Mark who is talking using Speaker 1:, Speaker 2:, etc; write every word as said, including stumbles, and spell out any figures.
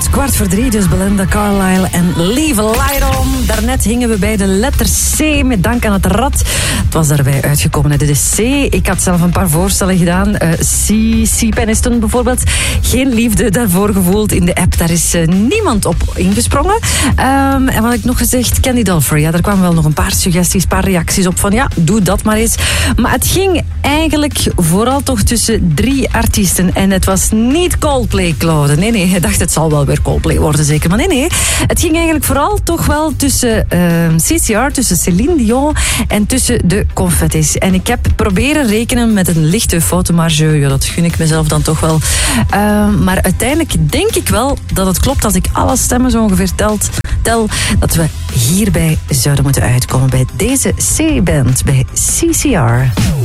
Speaker 1: Tot kwart voor drie, dus Belinda Carlisle en Leave a Light On. Daarnet hingen we bij de letter C met Dank aan het Rad. Het was daarbij uitgekomen. Dit is C. Ik had zelf een paar voorstellen gedaan. Uh, C, C. Peniston bijvoorbeeld. Geen liefde daarvoor gevoeld in de app. Daar is uh, niemand op ingesprongen. Um, en wat ik nog gezegd, Candy Dulfer. Ja, daar kwamen wel nog een paar suggesties, een paar reacties op van ja, doe dat maar eens. Maar het ging eigenlijk vooral toch tussen drie artiesten. En het was niet Coldplay, Claude. Nee, nee, hij dacht het zal wel weer Coldplay worden zeker. Maar nee, nee. Het ging eigenlijk vooral toch wel tussen uh, C C R, tussen Céline Dion en tussen de Confettis. En ik heb proberen rekenen met een lichte fotomarge. Ja, dat gun ik mezelf dan toch wel. Uh, maar uiteindelijk denk ik wel dat het klopt als ik alle stemmen zo ongeveer telt, tel, dat we hierbij zouden moeten uitkomen bij deze C-band, bij C C R.